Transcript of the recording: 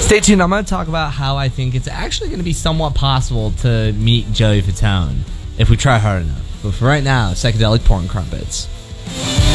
Stay tuned. I'm going to talk about how I think it's actually going to be somewhat possible to meet Joey Fatone if we try hard enough. But for right now, psychedelic porn crumpets.